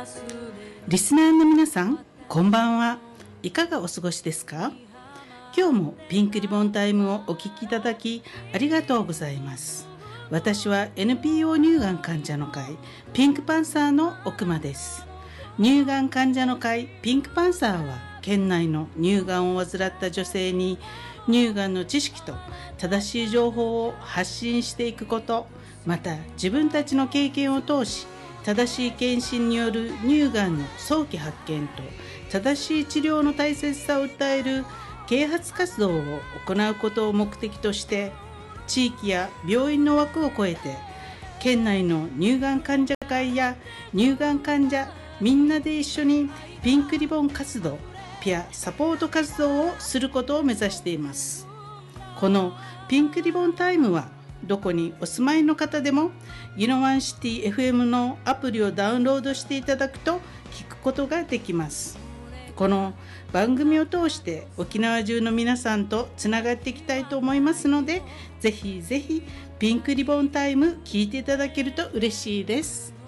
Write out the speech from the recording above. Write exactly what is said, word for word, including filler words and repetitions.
リスナーの皆さん、こんばんは。いかがお過ごしですか？今日もピンクリボンタイムをお聞きいただきありがとうございます。私は エヌピーオー 乳がん患者の会ピンクパンサーの奥間です。乳がん患者の会ピンクパンサーは、県内の乳がんを患った女性に乳がんの知識と正しい情報を発信していくこと、また自分たちの経験を通し正しい検診による乳がんの早期発見と正しい治療の大切さを訴える啓発活動を行うことを目的として、地域や病院の枠を超えて県内の乳がん患者会や乳がん患者みんなで一緒にピンクリボン活動、ピアサポート活動をすることを目指しています。このピンクリボンタイムは、どこにお住まいの方でもギノワンシティ エフエム のアプリをダウンロードしていただくと聞くことができます。この番組を通して沖縄中の皆さんとつながっていきたいと思いますので、ぜひぜひピンクリボンタイム聞いていただけると嬉しいです。